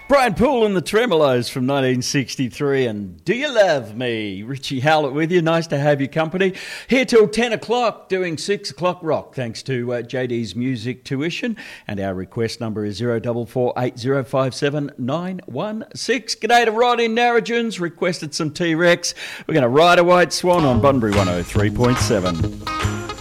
Brian Poole and the Tremolos from 1963 and Do You Love Me? Richie Howlett with you. Nice to have your company. Here till 10 o'clock doing 6 o'clock rock thanks to JD's Music Tuition. And our request number is 0448057916. G'day to Rod in Narrogans. Requested some T-Rex. We're going to ride a white swan on Bunbury 103.7.